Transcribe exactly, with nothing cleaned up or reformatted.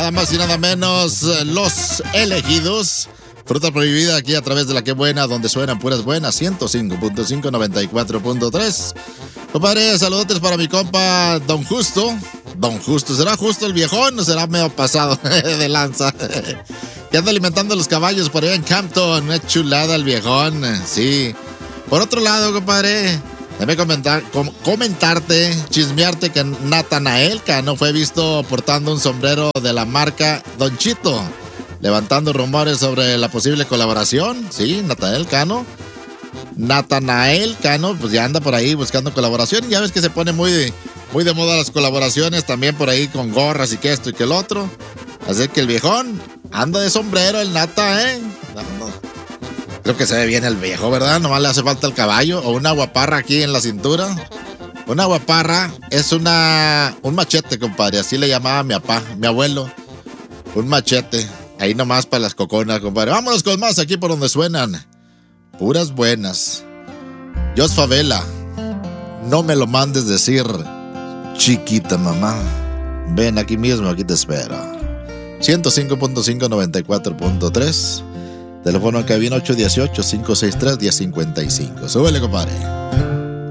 nada más y nada menos, Los Elegidos. Fruta prohibida aquí a través de La Que Buena, donde suenan puras buenas, ciento cinco punto cinco, noventa y cuatro punto tres. Compadre, saludotes para mi compa Don Justo. Don Justo, ¿será justo el viejón o será medio pasado de lanza? Que anda alimentando los caballos por allá en Campton. Una chulada el viejón, sí. Por otro lado, compadre, déjame comentar, com- comentarte, chismearte que Natanael Cano fue visto portando un sombrero de la marca Don Chito, levantando rumores sobre la posible colaboración. Sí, Natanael Cano. Natanael Cano, pues ya anda por ahí buscando colaboración. Y ya ves que se pone muy de, muy de moda las colaboraciones, también por ahí con gorras y que esto y que el otro. Así que el viejón anda de sombrero, el Nata, ¿eh? No, no. Creo que se ve bien el viejo, ¿verdad? Nomás le hace falta el caballo o una guaparra aquí en la cintura. Una guaparra es una un machete, compadre. Así le llamaba mi papá, mi abuelo. Un machete. Ahí nomás para las coconas, compadre. Vámonos con más aquí por donde suenan puras buenas. Jos Favela, no me lo mandes decir, chiquita mamá. Ven aquí mismo, aquí te espero. ciento cinco punto cinco, noventa y cuatro punto tres. Teléfono que viene ocho uno ocho, cinco seis tres, uno cero cinco cinco. Súbele, compadre.